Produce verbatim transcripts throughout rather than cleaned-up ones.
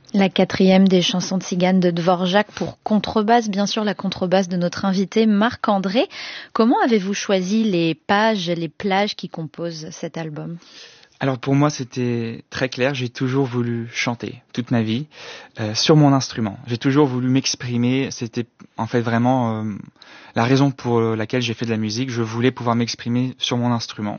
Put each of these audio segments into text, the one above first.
La quatrième des chansons tziganes de Dvorak pour contrebasse, bien sûr la contrebasse de notre invité Marc-André. Comment avez-vous choisi les pages, les plages qui composent cet album ? Alors pour moi c'était très clair, j'ai toujours voulu chanter toute ma vie euh, sur mon instrument. J'ai toujours voulu m'exprimer, c'était en fait vraiment euh, la raison pour laquelle j'ai fait de la musique. Je voulais pouvoir m'exprimer sur mon instrument.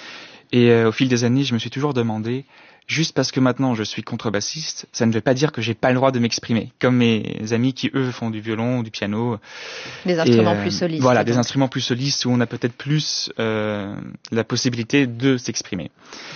Et euh, au fil des années je me suis toujours demandé, juste parce que maintenant je suis contrebassiste, ça ne veut pas dire que j'ai pas le droit de m'exprimer, comme mes amis qui eux font du violon ou du piano. Des instruments et, euh, plus solistes. Voilà, donc. des instruments plus solistes où on a peut-être plus euh, la possibilité de s'exprimer.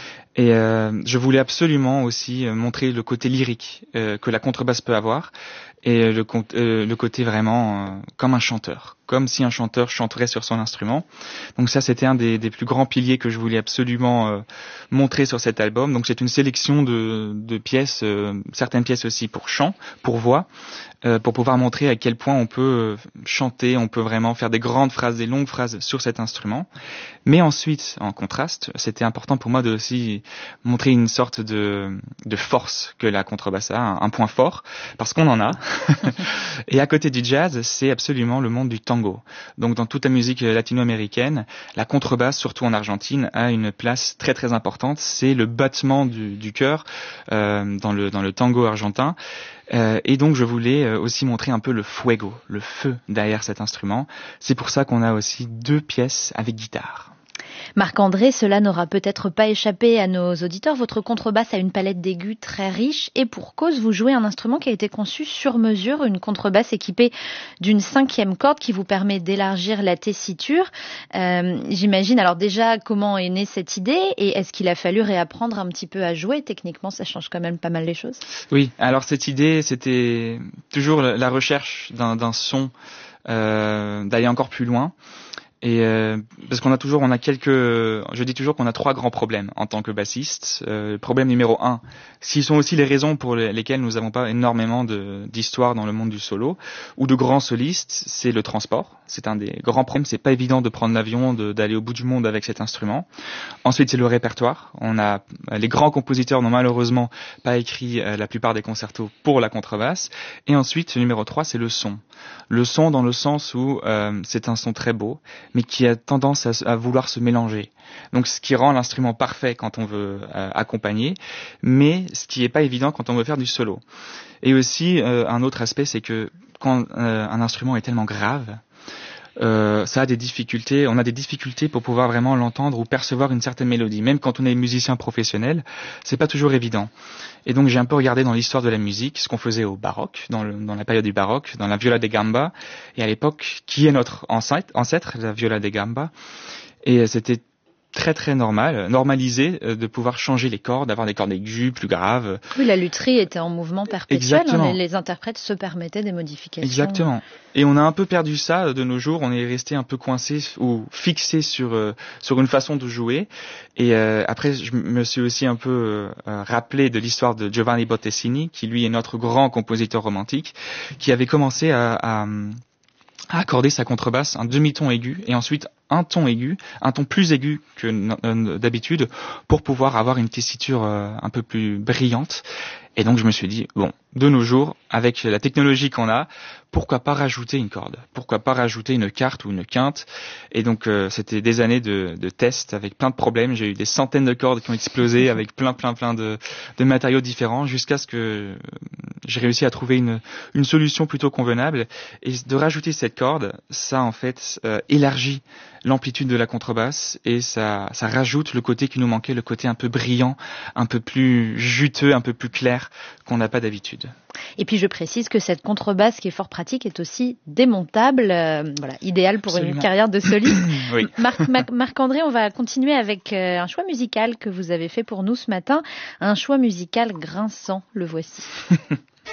Et euh, je voulais absolument aussi montrer le côté lyrique euh, que la contrebasse peut avoir et le, euh, le côté vraiment euh, comme un chanteur, comme si un chanteur chanterait sur son instrument. Donc ça, c'était un des, des plus grands piliers que je voulais absolument euh, montrer sur cet album. Donc c'est une sélection de, de pièces, euh, certaines pièces aussi pour chant, pour voix, euh, pour pouvoir montrer à quel point on peut chanter, on peut vraiment faire des grandes phrases, des longues phrases sur cet instrument. Mais ensuite, en contraste, c'était important pour moi de aussi montrer une sorte de, de force que la contrebasse a, un, un point fort, parce qu'on en a. Et à côté du jazz, c'est absolument le monde du tango. Donc dans toute la musique latino-américaine, la contrebasse, surtout en Argentine, a une place très très importante. C'est le battement du, du cœur euh, dans le dans le tango argentin. Euh, et donc je voulais euh, aussi montrer un peu le fuego, le feu derrière cet instrument. C'est pour ça qu'on a aussi deux pièces avec guitare. Marc-André, cela n'aura peut-être pas échappé à nos auditeurs. Votre contrebasse a une palette d'aigus très riche et pour cause, vous jouez un instrument qui a été conçu sur mesure, une contrebasse équipée d'une cinquième corde qui vous permet d'élargir la tessiture. Euh, j'imagine, alors déjà, comment est née cette idée et est-ce qu'il a fallu réapprendre un petit peu à jouer ? Techniquement, ça change quand même pas mal les choses. Oui, alors cette idée, c'était toujours la recherche d'un, d'un son, euh, d'aller encore plus loin. Et euh, parce qu'on a toujours, on a quelques, je dis toujours qu'on a trois grands problèmes en tant que bassiste. Euh, problème numéro un, s'ils sont aussi les raisons pour lesquelles nous n'avons pas énormément de, d'histoire dans le monde du solo ou de grands solistes, c'est le transport. C'est un des grands problèmes. C'est pas évident de prendre l'avion, de, d'aller au bout du monde avec cet instrument. Ensuite, c'est le répertoire. On a les grands compositeurs n'ont malheureusement pas écrit euh, la plupart des concertos pour la contrebasse. Et ensuite, numéro trois, c'est le son. Le son dans le sens où euh, c'est un son très beau, mais qui a tendance à, à vouloir se mélanger. Donc ce qui rend l'instrument parfait quand on veut euh, accompagner, mais ce qui n'est pas évident quand on veut faire du solo. Et aussi, euh, un autre aspect, c'est que quand euh, un instrument est tellement grave, Euh, ça a des difficultés, on a des difficultés pour pouvoir vraiment l'entendre ou percevoir une certaine mélodie. Même quand on est musicien professionnel, c'est pas toujours évident. Et donc j'ai un peu regardé dans l'histoire de la musique ce qu'on faisait au baroque, dans, le, dans la période du baroque, dans la viola da gamba, et à l'époque, qui est notre ancêtre, ancêtre la viola da gamba. Et c'était très très normal, normalisé euh, de pouvoir changer les cordes, d'avoir des cordes aiguës, plus graves. Oui, la lutherie était en mouvement perpétuel. Exactement. Hein, les, les interprètes se permettaient des modifications. Exactement. Et on a un peu perdu ça de nos jours. On est resté un peu coincé ou fixé sur euh, sur une façon de jouer. Et euh, après, je me suis aussi un peu euh, rappelé de l'histoire de Giovanni Bottesini, qui lui est notre grand compositeur romantique, qui avait commencé à, à, à accorder sa contrebasse un demi-ton aigu et ensuite un ton aigu, un ton plus aigu que euh, d'habitude, pour pouvoir avoir une tessiture euh, un peu plus brillante. Et donc je me suis dit, bon, de nos jours, avec la technologie qu'on a, pourquoi pas rajouter une corde ? Pourquoi pas rajouter une quarte ou une quinte ? Et donc euh, c'était des années de, de tests avec plein de problèmes. J'ai eu des centaines de cordes qui ont explosé avec plein plein plein de, de matériaux différents jusqu'à ce que j'ai réussi à trouver une, une solution plutôt convenable. Et de rajouter cette corde, ça en fait euh, élargit l'amplitude de la contrebasse et ça, ça rajoute le côté qui nous manquait, le côté un peu brillant, un peu plus juteux, un peu plus clair qu'on n'a pas d'habitude. Et puis je précise que cette contrebasse qui est fort pratique est aussi démontable, euh, voilà, idéal pour Absolument. Une carrière de soliste. Oui. Marc, Marc, Marc-André, on va continuer avec euh, un choix musical que vous avez fait pour nous ce matin, un choix musical grinçant, le voici.